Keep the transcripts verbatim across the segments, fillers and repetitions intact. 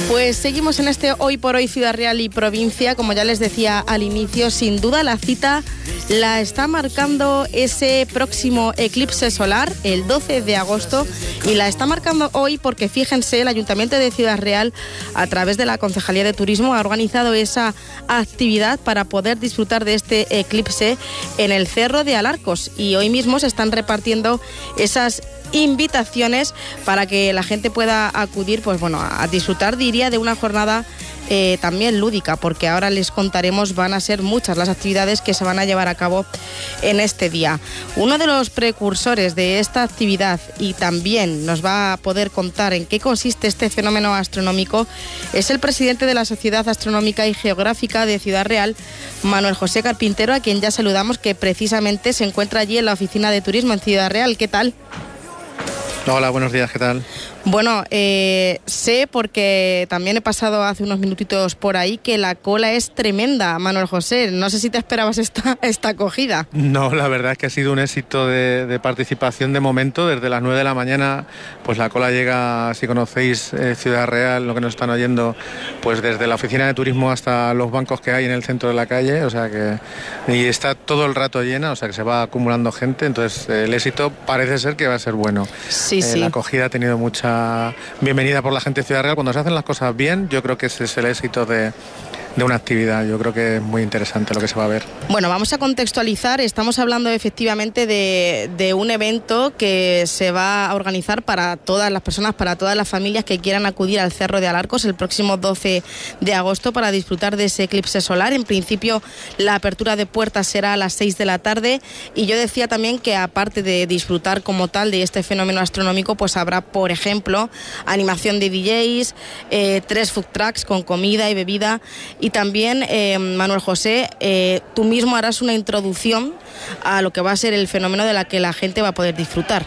Pues seguimos en este Hoy por Hoy Ciudad Real y Provincia. Como ya les decía al inicio, sin duda la cita la está marcando ese próximo eclipse solar, el doce de agosto, y la está marcando hoy porque, fíjense, el Ayuntamiento de Ciudad Real, a través de la Concejalía de Turismo, ha organizado esa actividad para poder disfrutar de este eclipse en el Cerro de Alarcos, y hoy mismo se están repartiendo esas invitaciones para que la gente pueda acudir, pues bueno, a disfrutar, diría, de una jornada eh, también lúdica, porque ahora les contaremos, van a ser muchas las actividades que se van a llevar a cabo en este día. Uno de los precursores de esta actividad, y también nos va a poder contar en qué consiste este fenómeno astronómico, es el presidente de la Sociedad Astronómica y Geográfica de Ciudad Real, Manuel José Carpintero, a quien ya saludamos, que precisamente se encuentra allí en la oficina de turismo en Ciudad Real. ¿Qué tal? Hola, buenos días, ¿qué tal? Bueno, eh, sé, porque también he pasado hace unos minutitos por ahí, que la cola es tremenda, Manuel José. No sé si te esperabas esta, esta acogida. No, la verdad es que ha sido un éxito de, de participación de momento. Desde las nueve de la mañana, pues la cola llega, si conocéis eh, Ciudad Real, lo que nos están oyendo, pues desde la oficina de turismo hasta los bancos que hay en el centro de la calle, o sea que, y está todo el rato llena, o sea que se va acumulando gente, entonces eh, el éxito parece ser que va a ser bueno. Sí, eh, sí. La acogida ha tenido mucha bienvenida por la gente de Ciudad Real. Cuando se hacen las cosas bien, yo creo que ese es el éxito de, de una actividad. Yo creo que es muy interesante lo que se va a ver. Bueno, vamos a contextualizar. Estamos hablando efectivamente de, de un evento que se va a organizar para todas las personas, para todas las familias que quieran acudir al Cerro de Alarcos el próximo doce de agosto para disfrutar de ese eclipse solar. En principio, la apertura de puertas será a las seis de la tarde, y yo decía también que, aparte de disfrutar como tal de este fenómeno astronómico, pues habrá, por ejemplo, animación de D Js, eh, tres food trucks con comida y bebida. Y también, eh, Manuel José, eh, tú mismo harás una introducción a lo que va a ser el fenómeno de la que la gente va a poder disfrutar.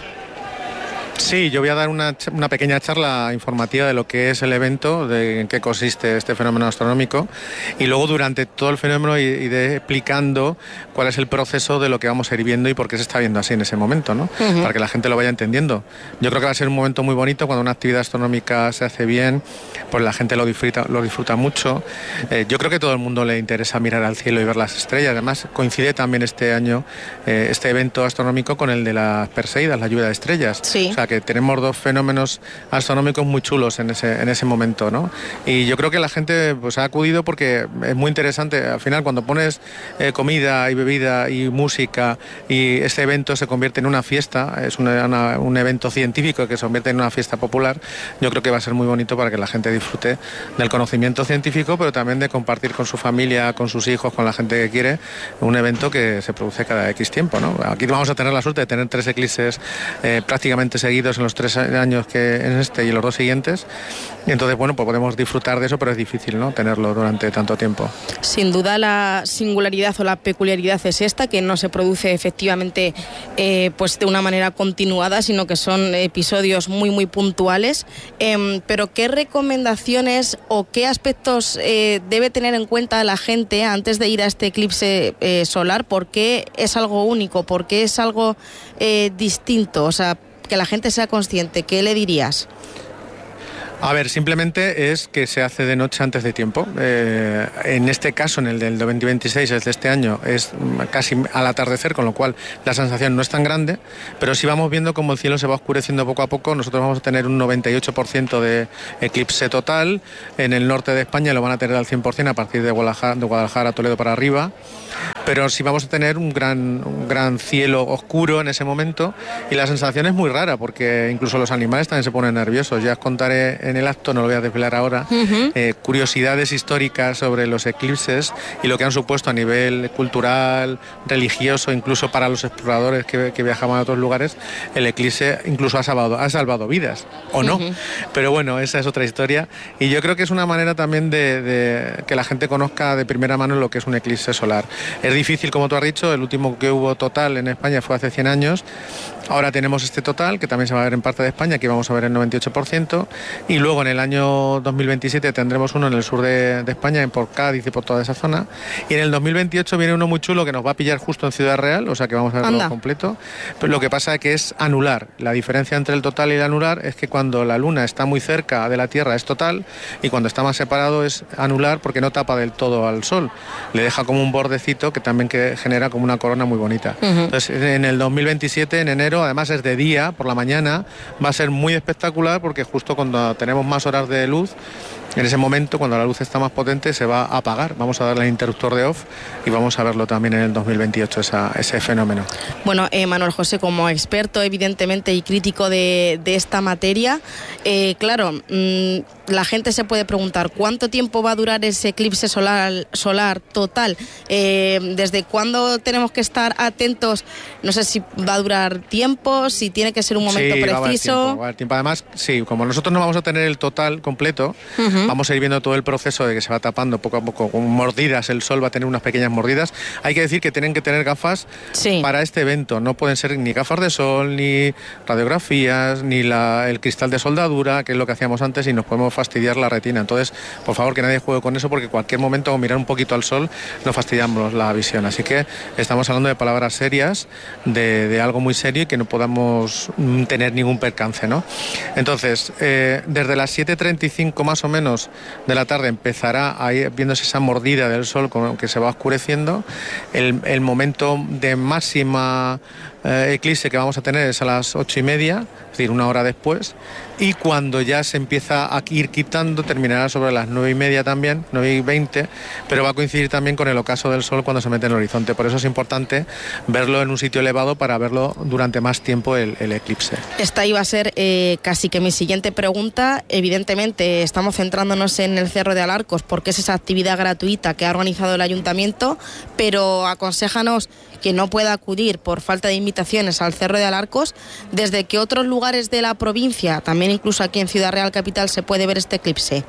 Sí, yo voy a dar una, una pequeña charla informativa de lo que es el evento, de en qué consiste este fenómeno astronómico, y luego durante todo el fenómeno iré explicando cuál es el proceso de lo que vamos a ir viendo y por qué se está viendo así en ese momento, ¿no? Uh-huh. Para que la gente lo vaya entendiendo. Yo creo que va a ser un momento muy bonito cuando una actividad astronómica se hace bien, pues la gente lo disfruta, lo disfruta mucho. Eh, yo creo que a todo el mundo le interesa mirar al cielo y ver las estrellas. Además, coincide también este año eh, este evento astronómico con el de las Perseidas, la lluvia de estrellas. Sí. O sea, que tenemos dos fenómenos astronómicos muy chulos en ese, en ese momento, ¿no? Y yo creo que la gente pues ha acudido porque es muy interesante. Al final, cuando pones eh, comida y bebida y música, y este evento se convierte en una fiesta, es una, una, un evento científico que se convierte en una fiesta popular, yo creo que va a ser muy bonito para que la gente disfrute del conocimiento científico, pero también de compartir con su familia, con sus hijos, con la gente que quiere, un evento que se produce cada X tiempo, ¿no? Aquí vamos a tener la suerte de tener tres eclipses eh, prácticamente seguidos en los tres años que en este y los dos siguientes, y entonces, bueno, pues podemos disfrutar de eso, pero es difícil, ¿no?, tenerlo durante tanto tiempo. Sin duda la singularidad o la peculiaridad es esta, que no se produce efectivamente eh, pues de una manera continuada, sino que son episodios muy muy puntuales. Eh, pero ¿qué recomendaciones o qué aspectos eh, debe tener en cuenta la gente antes de ir a este eclipse eh, solar? ¿Por qué es algo único? ¿Por qué es algo eh, distinto? O sea, que la gente sea consciente. ¿Qué le dirías? A ver, simplemente es que se hace de noche antes de tiempo. Eh, en este caso, en el del dos mil veintiséis, el de este año, es casi al atardecer, con lo cual la sensación no es tan grande, pero si vamos viendo cómo el cielo se va oscureciendo poco a poco, nosotros vamos a tener un noventa y ocho por ciento de eclipse total. En el norte de España lo van a tener al cien por ciento a partir de Guadalajara, de Guadalajara a Toledo para arriba, pero sí vamos a tener un gran, un gran cielo oscuro en ese momento, y la sensación es muy rara, porque incluso los animales también se ponen nerviosos. Ya os contaré en el acto, no lo voy a desvelar ahora, uh-huh. eh, curiosidades históricas sobre los eclipses y lo que han supuesto a nivel cultural, religioso, incluso para los exploradores que, que viajaban a otros lugares. El eclipse incluso ha salvado, ha salvado vidas, o no, uh-huh. pero bueno, esa es otra historia, y yo creo que es una manera también de, de que la gente conozca de primera mano lo que es un eclipse solar. Es difícil, como tú has dicho, el último que hubo total en España fue hace cien años, Ahora tenemos este total, que también se va a ver en parte de España, aquí vamos a ver el noventa y ocho por ciento, y luego en el año dos mil veintisiete tendremos uno en el sur de, de España, en por Cádiz y por toda esa zona, y en el dos mil veintiocho viene uno muy chulo que nos va a pillar justo en Ciudad Real, o sea que vamos a verlo Anda. completo, pero lo que pasa es que es anular. La diferencia entre el total y el anular es que cuando la luna está muy cerca de la Tierra es total, y cuando está más separado es anular, porque no tapa del todo al Sol, le deja como un bordecito que también que genera como una corona muy bonita. Uh-huh. Entonces en el dos mil veintisiete, en enero, además es de día, por la mañana, va a ser muy espectacular, porque justo cuando tenemos más horas de luz, en ese momento, cuando la luz está más potente, se va a apagar. Vamos a darle al interruptor de off y vamos a verlo también en el dos mil veintiocho, esa, ese fenómeno. Bueno, eh, Manuel José, como experto evidentemente y crítico de, de esta materia, eh, claro, mmm, la gente se puede preguntar cuánto tiempo va a durar ese eclipse solar, solar total, eh, desde cuándo tenemos que estar atentos, no sé si va a durar tiempo, si tiene que ser un momento sí, preciso. Va a haber tiempo, va a haber tiempo. Además, sí, como nosotros no vamos a tener el total completo, uh-huh. vamos a ir viendo todo el proceso de que se va tapando poco a poco, con mordidas, el sol va a tener unas pequeñas mordidas. Hay que decir que tienen que tener gafas sí. para este evento, no pueden ser ni gafas de sol, ni radiografías, ni la, el cristal de soldadura, que es lo que hacíamos antes, y nos podemos fastidiar la retina. Entonces, por favor, que nadie juegue con eso, porque cualquier momento, mirar un poquito al sol, nos fastidiamos la visión. Así que estamos hablando de palabras serias, de, de algo muy serio y que no podamos tener ningún percance, ¿no? Entonces, eh, desde las siete treinta y cinco más o menos de la tarde empezará a ir viéndose esa mordida del sol con que se va oscureciendo. El, el momento de máxima eh, eclipse que vamos a tener es a las ocho y media, es decir, una hora después, y cuando ya se empieza a ir quitando terminará sobre las nueve y media también, nueve y veinte, pero va a coincidir también con el ocaso del sol cuando se mete en el horizonte. Por eso es importante verlo en un sitio elevado para verlo durante más tiempo el, el eclipse. Esta iba a ser eh, casi que mi siguiente pregunta. Evidentemente estamos centrándonos en el Cerro de Alarcos porque es esa actividad gratuita que ha organizado el ayuntamiento, pero aconséjanos que no pueda acudir por falta de invitaciones al Cerro de Alarcos, desde que otros lugares de la provincia, también incluso aquí en Ciudad Real Capital, se puede ver este eclipse.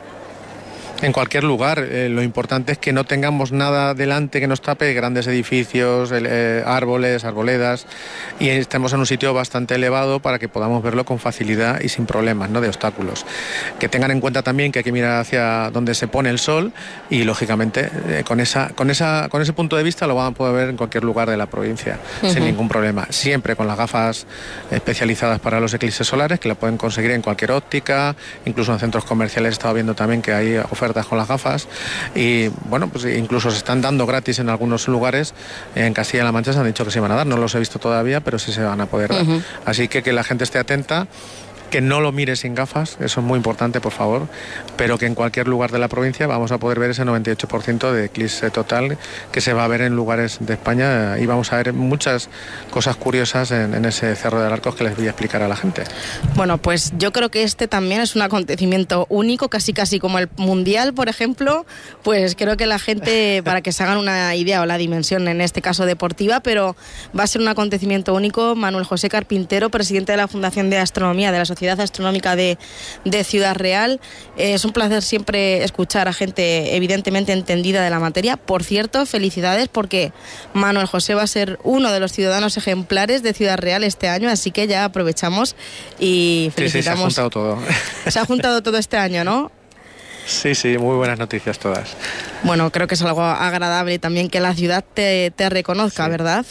En cualquier lugar, eh, lo importante es que no tengamos nada delante que nos tape, grandes edificios, eh, árboles, arboledas, y estemos en un sitio bastante elevado para que podamos verlo con facilidad y sin problemas, ¿no?, de obstáculos. Que tengan en cuenta también que hay que mirar hacia donde se pone el sol y, lógicamente, eh, con, esa, con, esa, con ese punto de vista lo van a poder ver en cualquier lugar de la provincia, uh-huh. sin ningún problema. Siempre con las gafas especializadas para los eclipses solares, que la pueden conseguir en cualquier óptica, incluso en centros comerciales he estado viendo también que hay ofertas con las gafas, y bueno, pues incluso se están dando gratis en algunos lugares. En Castilla-La Mancha se han dicho que se iban a dar, no los he visto todavía, pero sí se van a poder dar. Uh-huh. Así que que la gente esté atenta, que no lo mire sin gafas, eso es muy importante, por favor, pero que en cualquier lugar de la provincia vamos a poder ver ese noventa y ocho por ciento de eclipse total que se va a ver en lugares de España, y vamos a ver muchas cosas curiosas en, en ese Cerro de Alarcos que les voy a explicar a la gente. Bueno, pues yo creo que este también es un acontecimiento único, casi casi como el Mundial, por ejemplo, pues creo que la gente, para que se hagan una idea o la dimensión, en este caso deportiva, pero va a ser un acontecimiento único. Manuel José Carpintero, presidente de la Fundación de Astronomía de la Sociedad Astronómica de, de Ciudad Real. Eh, es un placer siempre escuchar a gente evidentemente entendida de la materia. Por cierto, felicidades, porque Manuel José va a ser uno de los ciudadanos ejemplares de Ciudad Real este año, así que ya aprovechamos y felicitamos. Sí, sí, se ha juntado todo. Se ha juntado todo este año, ¿no? Sí, sí, muy buenas noticias todas. Bueno, creo que es algo agradable también que la ciudad te, te reconozca, sí. ¿Verdad?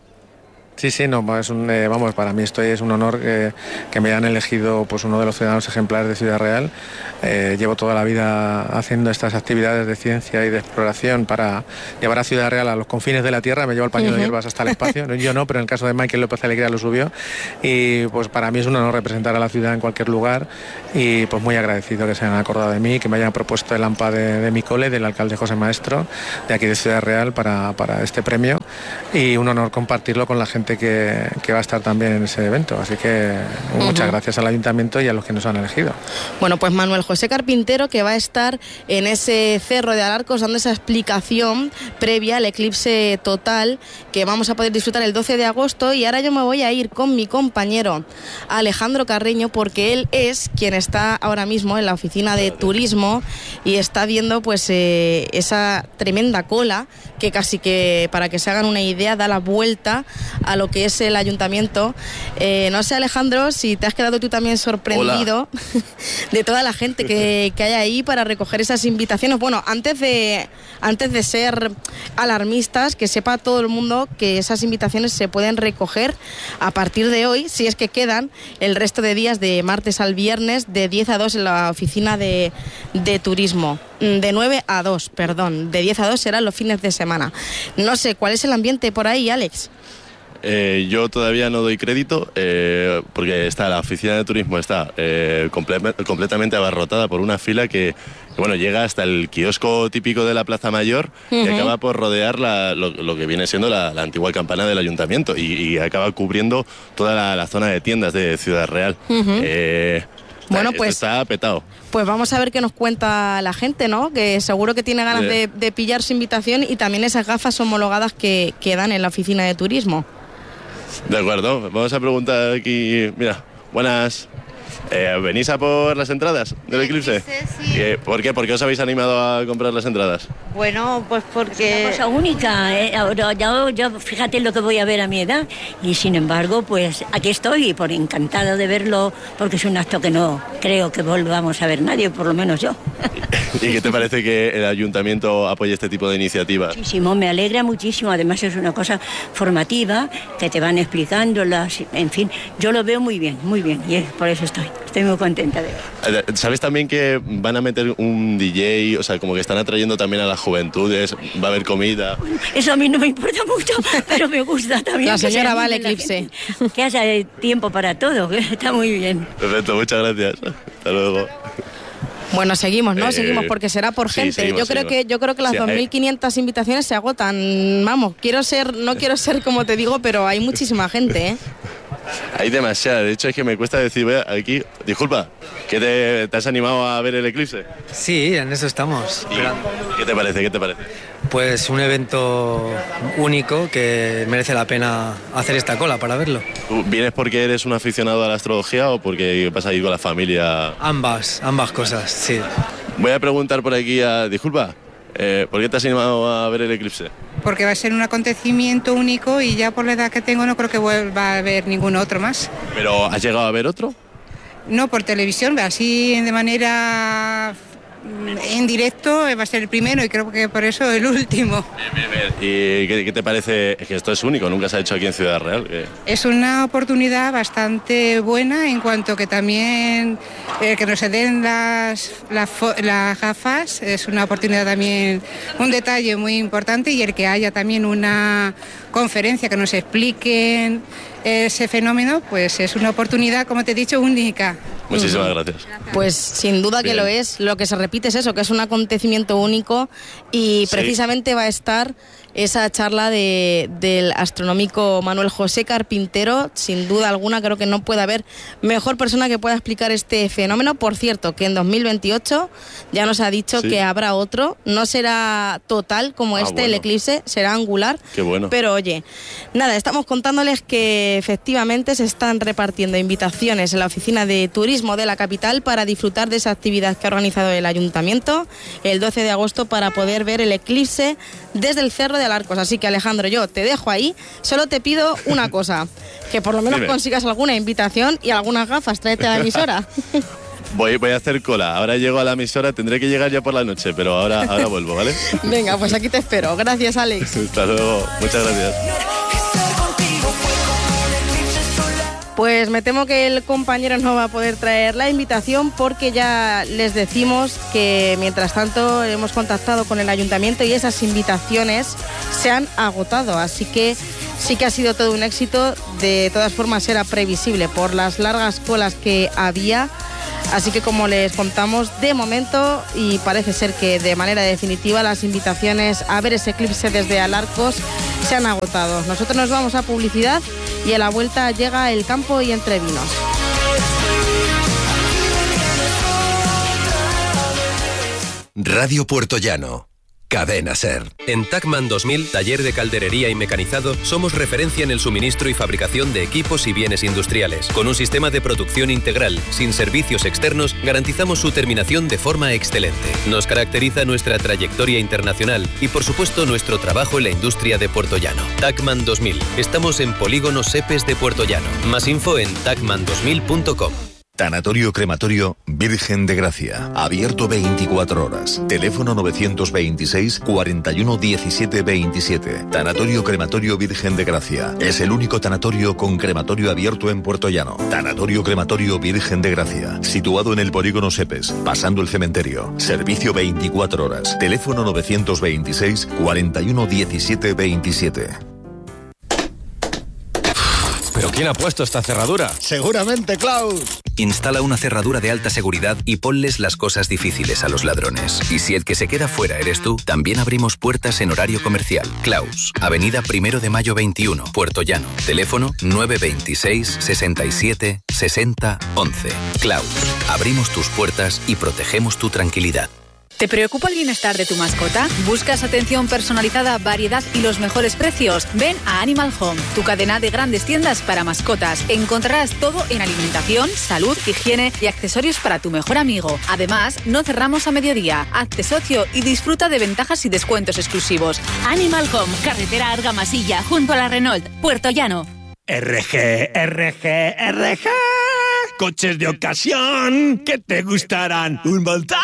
Sí, sí, no, es un, eh, vamos, para mí esto es un honor que, que me hayan elegido pues uno de los ciudadanos ejemplares de Ciudad Real. Eh, llevo toda la vida haciendo estas actividades de ciencia y de exploración para llevar a Ciudad Real a los confines de la Tierra. Me llevo el paño uh-huh. de hierbas hasta el espacio. Yo no, pero en el caso de Michael López Alegría lo subió. Y pues para mí es un honor representar a la ciudad en cualquier lugar, y pues muy agradecido que se hayan acordado de mí, que me hayan propuesto el AMPA de, de mi cole, del alcalde José Maestro, de aquí de Ciudad Real, para, para este premio, y un honor compartirlo con la gente Que, que va a estar también en ese evento. Así que muchas uh-huh. gracias al ayuntamiento y a los que nos han elegido. Bueno, pues Manuel José Carpintero, que va a estar en ese Cerro de Alarcos dando esa explicación previa al eclipse total que vamos a poder disfrutar el doce de agosto. Y ahora yo me voy a ir con mi compañero Alejandro Carreño, porque él es quien está ahora mismo en la oficina de turismo y está viendo pues eh, esa tremenda cola que casi que, para que se hagan una idea, da la vuelta a a lo que es el ayuntamiento. Eh, no sé, Alejandro, si te has quedado tú también sorprendido de toda la gente que, que hay ahí para recoger esas invitaciones. Bueno, antes de, antes de ser alarmistas, que sepa todo el mundo que esas invitaciones se pueden recoger a partir de hoy, si es que quedan el resto de días, de martes al viernes, de diez a dos en la oficina de, de turismo. De nueve a dos, perdón, de diez a dos serán los fines de semana. No sé, ¿cuál es el ambiente por ahí, Alex? Eh, yo todavía no doy crédito eh, porque está la oficina de turismo está eh, comple- completamente abarrotada por una fila que, que bueno, llega hasta el kiosco típico de la Plaza Mayor uh-huh. y acaba por rodear la, lo, lo que viene siendo la, la antigua campana del ayuntamiento y, y acaba cubriendo toda la, la zona de tiendas de Ciudad Real. Uh-huh. eh, Bueno, pues está petado. Pues vamos a ver qué nos cuenta la gente, ¿no? Que seguro que tiene ganas de, de, de pillar su invitación y también esas gafas homologadas que, que dan en la oficina de turismo. De acuerdo, vamos a preguntar aquí. Mira, buenas. Eh, ¿Venís a por las entradas del Eclipse? Sí. Eh, ¿Por qué? ¿Por qué os habéis animado a comprar las entradas? Bueno, pues porque... Es una cosa única, ¿eh? Ahora, yo, yo, fíjate lo que voy a ver a mi edad y sin embargo, pues aquí estoy, por encantada de verlo, porque es un acto que no creo que volvamos a ver nadie, por lo menos yo. ¿Y qué te parece que el ayuntamiento apoye este tipo de iniciativas? Muchísimo, me alegra muchísimo, además es una cosa formativa, que te van explicando, las, en fin, yo lo veo muy bien, muy bien, y es, por eso estoy, estoy muy contenta de verlo. ¿Sabes también que van a meter un D J, o sea, como que están atrayendo también a las juventudes, va a haber comida? Eso a mí no me importa mucho, pero me gusta también. La señora va al Eclipse. Que haya tiempo para todo, que está muy bien. Perfecto, muchas gracias. Hasta luego. Bueno, seguimos, ¿no? Eh, seguimos porque será por sí, gente. seguimos, yo creo seguimos. que yo creo que las Sí, dos mil quinientas invitaciones se agotan. Vamos, quiero ser no quiero ser como te digo, pero hay muchísima gente, ¿eh? Hay demasiada, de hecho es que me cuesta decir, voy aquí, disculpa, ¿que te, te has animado a ver el eclipse? Sí, en eso estamos. ¿Y qué te parece? ¿Qué te parece? Pues un evento único que merece la pena hacer esta cola para verlo. ¿Tú vienes porque eres un aficionado a la astrología o porque vas a ir con la familia? Ambas, ambas cosas, sí. Voy a preguntar por aquí a, disculpa, eh, ¿por qué te has animado a ver el eclipse? Porque va a ser un acontecimiento único y ya por la edad que tengo no creo que vuelva a haber ningún otro más. ¿Pero has llegado a ver otro? No, por televisión, así de manera en directo va a ser el primero y creo que por eso el último. Bien, bien, bien. ¿Y qué, qué te parece? Es que esto es único, nunca se ha hecho aquí en Ciudad Real. ¿Qué? Es una oportunidad bastante buena en cuanto que también eh, que nos se den las, las, las gafas es una oportunidad también, un detalle muy importante y el que haya también una conferencia que nos expliquen ese fenómeno, pues es una oportunidad, como te he dicho, única. Muchísimas gracias. Pues sin duda que Bien. lo es. Lo que se repite es eso, que es un acontecimiento único y Sí. precisamente va a estar esa charla de, del astronómico Manuel José Carpintero. Sin duda alguna creo que no puede haber mejor persona que pueda explicar este fenómeno. Por cierto, que en dos mil veintiocho ya nos ha dicho Sí. que habrá otro. No será total como Ah, este, bueno. el eclipse, será angular. Qué bueno. Pero oye, nada, estamos contándoles que efectivamente se están repartiendo invitaciones en la oficina de turismo de la capital para disfrutar de esa actividad que ha organizado el ayuntamiento el doce de agosto para poder ver el eclipse desde el Cerro de Alarcos. Así que Alejandro, yo te dejo ahí, solo te pido una cosa, que por lo menos Dime. consigas alguna invitación y algunas gafas, tráete a la emisora. Voy, voy a hacer cola, ahora llego a la emisora, tendré que llegar ya por la noche, pero ahora, ahora vuelvo, ¿vale? Venga, pues aquí te espero. Gracias, Alex. Hasta luego, muchas gracias. Pues me temo que el compañero no va a poder traer la invitación porque ya les decimos que mientras tanto hemos contactado con el ayuntamiento y esas invitaciones se han agotado, así que sí que ha sido todo un éxito. De todas formas era previsible por las largas colas que había, así que como les contamos, de momento y parece ser que de manera definitiva las invitaciones a ver ese eclipse desde Alarcos se han agotado. Nosotros nos vamos a publicidad y a la vuelta llega El Campo y Entre Vinos. Radio Puertollano, Cadena Ser. En Tacman dos mil, taller de calderería y mecanizado, somos referencia en el suministro y fabricación de equipos y bienes industriales. Con un sistema de producción integral, sin servicios externos, garantizamos su terminación de forma excelente. Nos caracteriza nuestra trayectoria internacional y, por supuesto, nuestro trabajo en la industria de Puertollano. Tacman dos mil. Estamos en Polígono Sepes de Puertollano. Más info en tacman dos mil punto com. Tanatorio Crematorio Virgen de Gracia. Abierto veinticuatro horas. Teléfono novecientos veintiséis, cuarenta y uno, diecisiete, veintisiete. Tanatorio Crematorio Virgen de Gracia. Es el único tanatorio con crematorio abierto en Puertollano. Tanatorio Crematorio Virgen de Gracia. Situado en el Polígono Sepes, pasando el cementerio. Servicio veinticuatro horas. Teléfono novecientos veintiséis, cuarenta y uno, diecisiete, veintisiete. ¿Pero quién ha puesto esta cerradura? Seguramente Klaus. Instala una cerradura de alta seguridad y ponles las cosas difíciles a los ladrones. Y si el que se queda fuera eres tú, también abrimos puertas en horario comercial. Klaus, Avenida Primero de Mayo veintiuno, Puertollano. Teléfono nueve veintiséis, sesenta y siete, sesenta, once. Klaus, abrimos tus puertas y protegemos tu tranquilidad. ¿Te preocupa el bienestar de tu mascota? ¿Buscas atención personalizada, variedad y los mejores precios? Ven a Animal Home, tu cadena de grandes tiendas para mascotas. Encontrarás todo en alimentación, salud, higiene y accesorios para tu mejor amigo. Además, no cerramos a mediodía. Hazte socio y disfruta de ventajas y descuentos exclusivos. Animal Home, carretera Argamasilla, junto a la Renault, Puertollano. R G, R G, R G. Coches de ocasión que te gustarán un montón.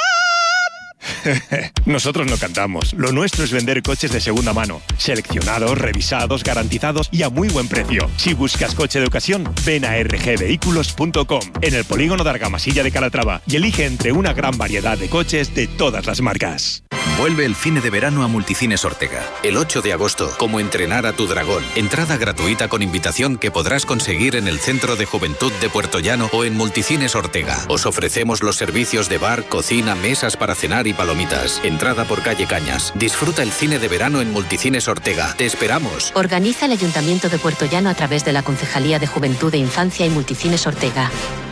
Nosotros no cantamos. Lo nuestro es vender coches de segunda mano, seleccionados, revisados, garantizados y a muy buen precio. Si buscas coche de ocasión, ven a r g vehículos punto com en el polígono de Argamasilla de Calatrava y elige entre una gran variedad de coches de todas las marcas. Vuelve el cine de verano a Multicines Ortega. El ocho de agosto, Cómo entrenar a tu dragón. Entrada gratuita con invitación que podrás conseguir en el Centro de Juventud de Puertollano o en Multicines Ortega. Os ofrecemos los servicios de bar, cocina, mesas para cenar y palomitas. Entrada por calle Cañas. Disfruta el cine de verano en Multicines Ortega. ¡Te esperamos! Organiza el Ayuntamiento de Puertollano a través de la Concejalía de Juventud e Infancia y Multicines Ortega.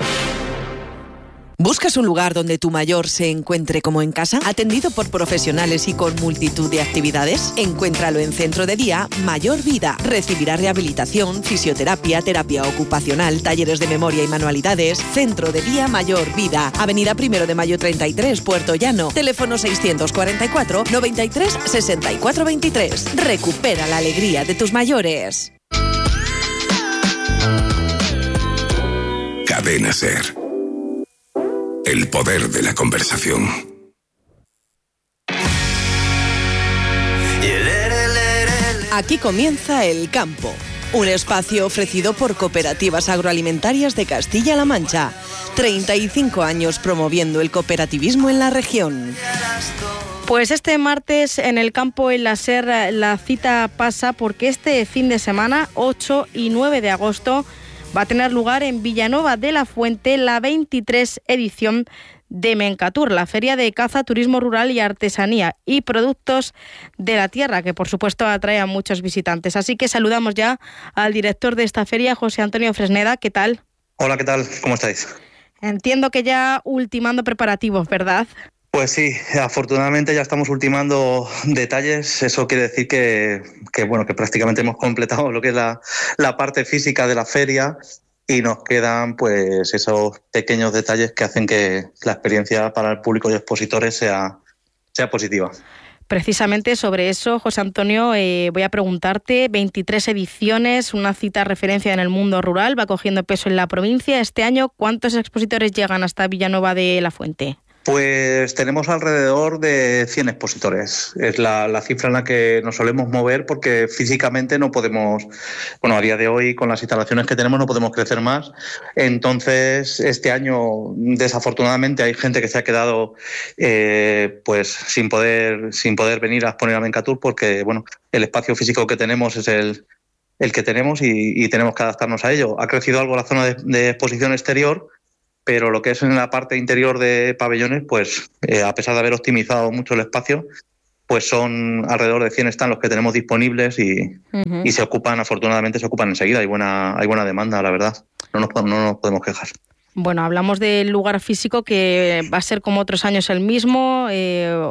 ¿Buscas un lugar donde tu mayor se encuentre como en casa? Atendido por profesionales y con multitud de actividades. Encuéntralo en Centro de Día Mayor Vida. Recibirá rehabilitación, fisioterapia, terapia ocupacional, talleres de memoria y manualidades. Centro de Día Mayor Vida. Avenida Primero de Mayo treinta y tres, Puertollano. Teléfono seiscientos cuarenta y cuatro, noventa y tres, sesenta y cuatro veintitrés. Recupera la alegría de tus mayores. Cadena Ser. El poder de la conversación. Aquí comienza El Campo, un espacio ofrecido por Cooperativas Agroalimentarias de Castilla-La Mancha. treinta y cinco años promoviendo el cooperativismo en la región. Pues este martes en El Campo, en la SER, la cita pasa porque este fin de semana, ocho y nueve de agosto, va a tener lugar en Villanueva de la Fuente la veintitrés edición de Mencatur, la feria de caza, turismo rural y artesanía y productos de la tierra, que por supuesto atrae a muchos visitantes. Así que saludamos ya al director de esta feria, José Antonio Fresneda. ¿Qué tal? Hola, ¿qué tal? ¿Cómo estáis? Entiendo que ya ultimando preparativos, ¿verdad? Pues sí, afortunadamente ya estamos ultimando detalles. Eso quiere decir que, que bueno, que prácticamente hemos completado lo que es la, la parte física de la feria y nos quedan pues esos pequeños detalles que hacen que la experiencia para el público y expositores sea, sea positiva. Precisamente sobre eso, José Antonio, eh, voy a preguntarte, veintitrés ediciones, una cita referencia en el mundo rural, va cogiendo peso en la provincia. Este año, ¿cuántos expositores llegan hasta Villanueva de la Fuente? Pues tenemos alrededor de cien expositores. Es la, la cifra en la que nos solemos mover porque físicamente no podemos, bueno, a día de hoy con las instalaciones que tenemos no podemos crecer más. Entonces, este año desafortunadamente hay gente que se ha quedado eh, pues sin poder, sin poder venir a exponer a Mencatur porque, bueno, el espacio físico que tenemos es el, el que tenemos y, y tenemos que adaptarnos a ello. Ha crecido algo la zona de, de exposición exterior, pero lo que es en la parte interior de pabellones, pues eh, a pesar de haber optimizado mucho el espacio, pues son alrededor de cien stands los que tenemos disponibles y, uh-huh. y se ocupan, afortunadamente se ocupan enseguida, hay buena, hay buena demanda, la verdad, no nos, no nos podemos quejar. Bueno, hablamos del lugar físico que va a ser como otros años el mismo, eh,